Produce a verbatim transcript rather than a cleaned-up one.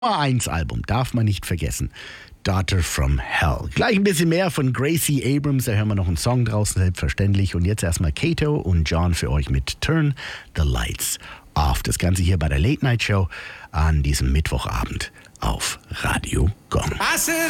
Nummer eins Album, darf man nicht vergessen. Daughter from Hell. Gleich ein bisschen mehr von Gracie Abrams, da hören wir noch einen Song draußen, selbstverständlich. Und jetzt erstmal Kato und John für euch mit Turn the Lights Off. Das Ganze hier bei der Late Night Show an diesem Mittwochabend auf Radio Gong. I said